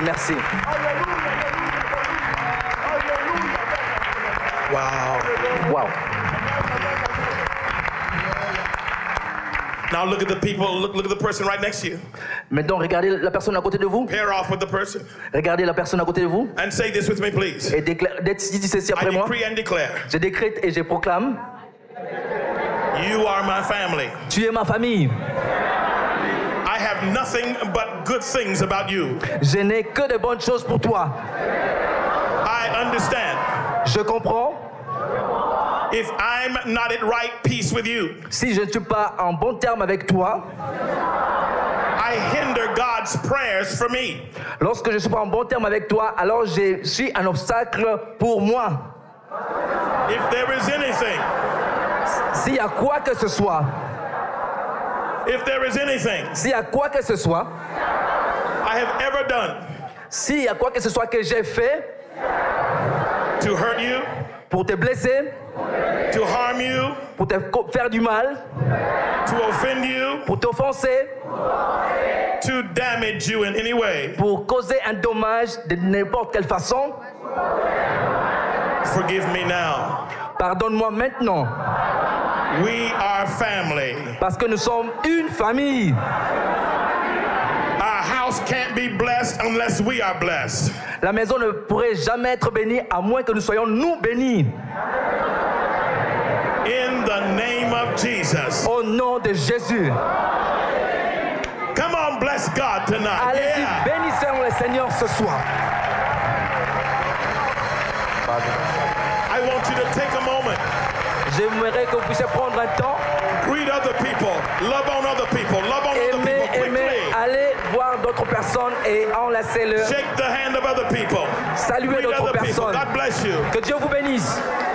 Merci. Wow. Now look at the people, look at the person right next to you. Maintenant, regardez la personne à côté de vous. Pair off with the person. Regardez la personne à côté de vous. And say this with me, please. Et dites ceci I après moi. decree and declare. Je décrète et je proclame. You are my family. Tu es ma famille. I have nothing but good things about you. Je n'ai que de bonnes choses pour toi. I understand. Je comprends. If I'm not at right peace with you, Si je ne suis pas en bon terme avec toi, I hinder God's prayers for me. lorsque je ne suis pas en bon terme avec toi, alors je suis un obstacle pour moi. If there is anything, S'il y a quoi que ce soit, if there is anything s'il y a quoi que ce soit, I have ever done s'il y a quoi que ce soit que j'ai fait to hurt you, pour te blesser, to harm you, pour te faire du mal, to offend you, pour t'offenser, to damage you in any way, pour causer un dommage de n'importe quelle façon, forgive me now. pardonne-moi maintenant, We are family. parce que nous sommes une famille. Our house can't be blessed unless we are blessed. La maison ne pourrait jamais être bénie à moins que nous soyons nous bénis. In the name of Jesus. Au nom de Jésus. Come on, bless God tonight. Allez-y, Yeah. bénissons le Seigneur ce soir. I want you to take a moment. J'aimerais que vous puissiez prendre un temps, Greet other people. Love on other people. Love on other people aimer, quickly. aller voir d'autres personnes et enlacez-le. Shake the hand of other people. Saluez Greet d'autres other people. personnes. God bless you. Que Dieu vous bénisse.